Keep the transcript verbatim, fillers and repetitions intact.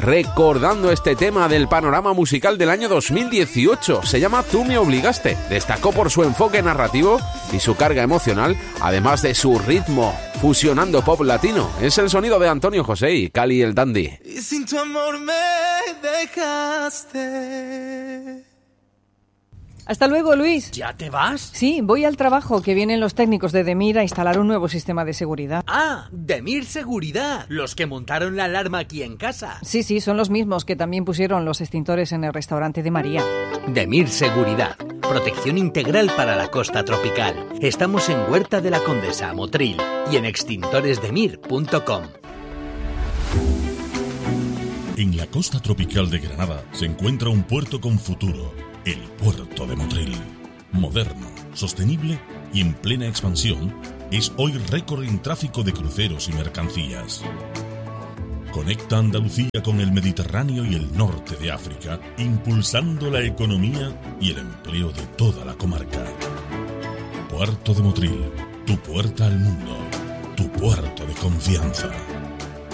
recordando este tema del panorama musical del año dos mil dieciocho. Se llama Tú me obligaste. Destacó por su enfoque narrativo y su carga emocional, además de su ritmo, fusionando pop latino. Es el sonido de Antonio José y Cali el Dandy. Y sin tu amor me dejaste. Hasta luego, Luis. ¿Ya te vas? Sí, voy al trabajo, que vienen los técnicos de Demir a instalar un nuevo sistema de seguridad. Ah, Demir Seguridad, los que montaron la alarma aquí en casa. Sí, sí, son los mismos que también pusieron los extintores en el restaurante de María. Demir Seguridad, protección integral para la costa tropical. Estamos en Huerta de la Condesa, Motril, y en extintores demir punto com. En la costa tropical de Granada se encuentra un puerto con futuro, el puerto de Motril. Moderno, sostenible y en plena expansión, es hoy récord en tráfico de cruceros y mercancías. Conecta Andalucía con el Mediterráneo y el norte de África, impulsando la economía y el empleo de toda la comarca. Puerto de Motril, tu puerta al mundo, tu puerto de confianza.